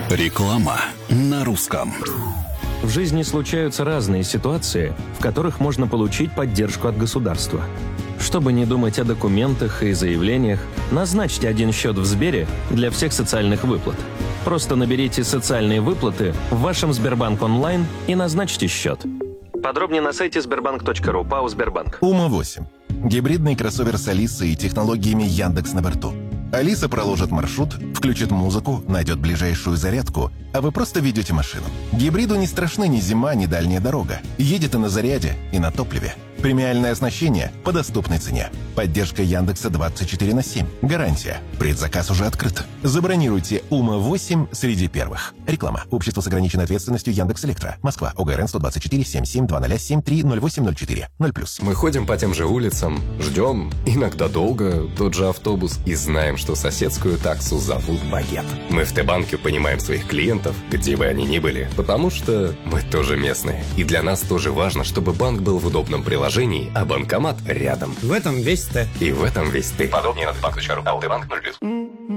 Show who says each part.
Speaker 1: Реклама на русском.
Speaker 2: В жизни случаются разные ситуации, в которых можно получить поддержку от государства. Чтобы не думать о документах и заявлениях, назначьте один счет в Сбере для всех социальных выплат. Просто наберите «Социальные выплаты» в вашем Сбербанк онлайн и назначьте счет. Подробнее на сайте sberbank.ru. ПАО «Сбербанк».
Speaker 3: Ума-8. Гибридный кроссовер с Алисой и технологиями Яндекс на борту. Алиса проложит маршрут, включит музыку, найдет ближайшую зарядку, а вы просто ведете машину. Гибриду не страшны ни зима, ни дальняя дорога. Едет и на заряде, и на топливе. Премиальное оснащение по доступной цене. Поддержка Яндекса 24/7. Гарантия. Предзаказ уже открыт. Забронируйте Ума-8 среди первых. Реклама. Общество с ограниченной ответственностью Яндекс.Электро. Москва. ОГРН 124 77 0073 0804 0+.
Speaker 4: Мы ходим по тем же улицам, ждем, иногда долго, тот же автобус и знаем, что соседскую таксу зовут Багет. Мы в Т-банке понимаем своих клиентов, где бы они ни были, потому что мы тоже местные. И для нас тоже важно, чтобы банк был в удобном приложении, а банкомат рядом.
Speaker 5: В этом весь Т.
Speaker 4: И в этом весь ты. Подробнее на Т-банк.ру. АО Т-банк 0+.